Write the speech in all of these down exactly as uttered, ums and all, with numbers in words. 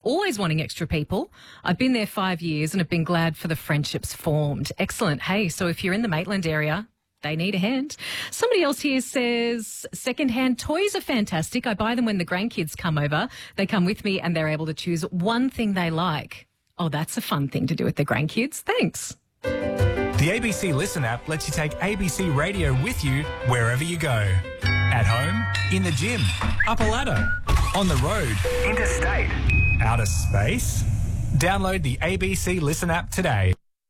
always wanting extra people. I've been there five years and have been glad for the friendships formed. Excellent. Hey, so if you're in the Maitland area, they need a hand. Somebody else here says, second-hand toys are fantastic. I buy them when the grandkids come over. They come with me and they're able to choose one thing they like. Oh, that's a fun thing to do with the grandkids. Thanks. The A B C Listen app lets you take A B C Radio with you wherever you go. At home, in the gym, up a ladder, on the road, interstate, outer space. Download the A B C Listen app today.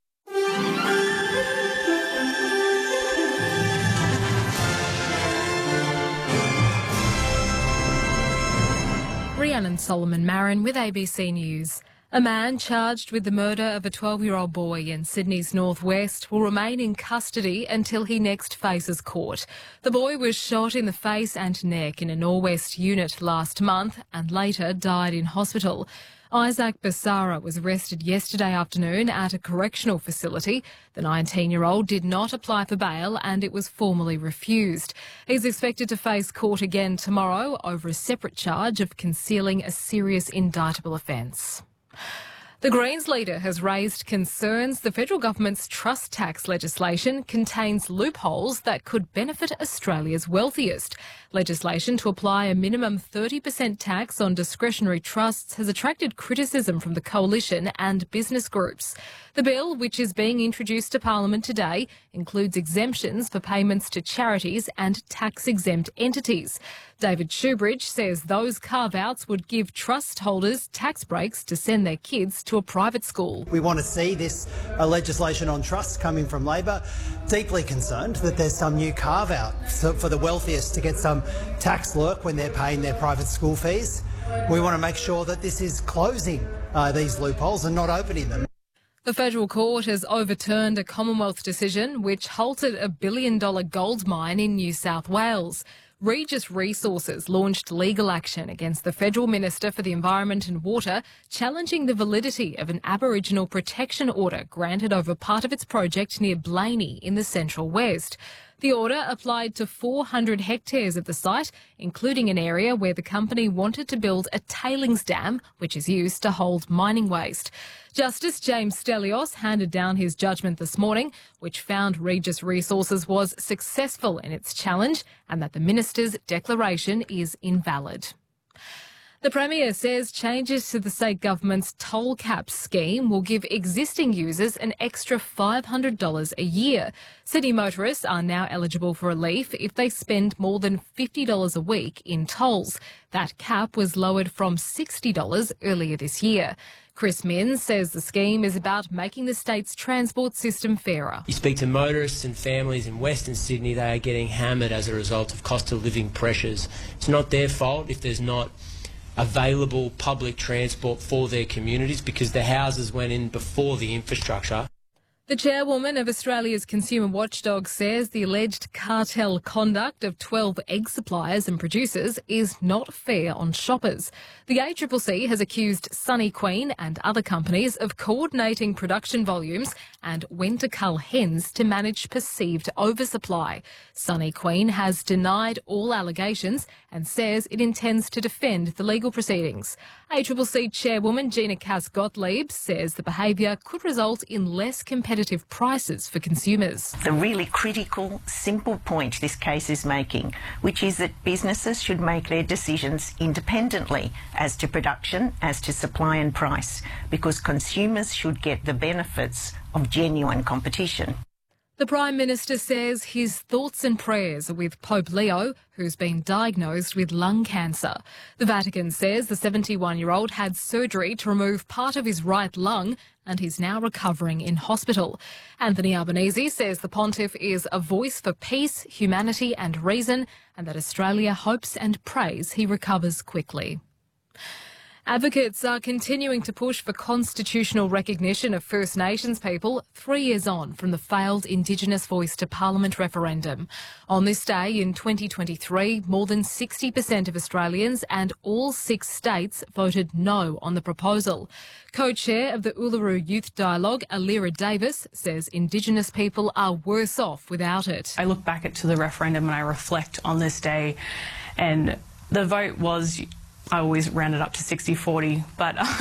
Rhiannon Solomon Marin with A B C News. A man charged with the murder of a twelve-year-old boy in Sydney's northwest will remain in custody until he next faces court. The boy was shot in the face and neck in a Norwest unit last month and later died in hospital. Isaac Basara was arrested yesterday afternoon at a correctional facility. The nineteen-year-old did not apply for bail and it was formally refused. He's expected to face court again tomorrow over a separate charge of concealing a serious indictable offence. The Greens leader has raised concerns the federal government's trust tax legislation contains loopholes that could benefit Australia's wealthiest. Legislation to apply a minimum thirty percent tax on discretionary trusts has attracted criticism from the coalition and business groups. The bill, which is being introduced to Parliament today, includes exemptions for payments to charities and tax-exempt entities. David Shoebridge says those carve-outs would give trust holders tax breaks to send their kids to a private school. We want to see this uh, legislation on trusts coming from Labor. Deeply concerned that there's some new carve-out for the wealthiest to get some tax lurk when they're paying their private school fees. We want to make sure that this is closing uh, these loopholes and not opening them. The federal court has overturned a Commonwealth decision which halted a billion-dollar gold mine in New South Wales. Regis Resources launched legal action against the Federal Minister for the Environment and Water, challenging the validity of an Aboriginal protection order granted over part of its project near Blaney in the Central West. The order applied to four hundred hectares of the site, including an area where the company wanted to build a tailings dam, which is used to hold mining waste. Justice James Stelios handed down his judgment this morning, which found Regis Resources was successful in its challenge and that the minister's declaration is invalid. The Premier says changes to the state government's toll cap scheme will give existing users an extra five hundred dollars a year. City motorists are now eligible for relief if they spend more than fifty dollars a week in tolls. That cap was lowered from sixty dollars earlier this year. Chris Minns says the scheme is about making the state's transport system fairer. You speak to motorists and families in Western Sydney, they are getting hammered as a result of cost of living pressures. It's not their fault if there's not available public transport for their communities because the houses went in before the infrastructure. The chairwoman of Australia's Consumer Watchdog says the alleged cartel conduct of twelve egg suppliers and producers is not fair on shoppers. The A C C C has accused Sunny Queen and other companies of coordinating production volumes and when to cull hens to manage perceived oversupply. Sunny Queen has denied all allegations and says it intends to defend the legal proceedings. A C C C chairwoman Gina Cass-Gottlieb says the behaviour could result in less competitive prices for consumers. The really critical, simple point this case is making, which is that businesses should make their decisions independently as to production, as to supply and price, because consumers should get the benefits of genuine competition. The Prime Minister says his thoughts and prayers are with Pope Leo, who's been diagnosed with lung cancer. The Vatican says the seventy-one-year-old had surgery to remove part of his right lung and he's now recovering in hospital. Anthony Albanese says the Pontiff is a voice for peace, humanity and reason, and that Australia hopes and prays he recovers quickly. Advocates are continuing to push for constitutional recognition of First Nations people three years on from the failed Indigenous Voice to Parliament referendum. On this day in twenty twenty-three, more than sixty percent of Australians and all six states voted no on the proposal. Co-chair of the Uluru Youth Dialogue, Alira Davis, says Indigenous people are worse off without it. I look back at to the referendum and I reflect on this day, and the vote was, I always rounded up to sixty forty, but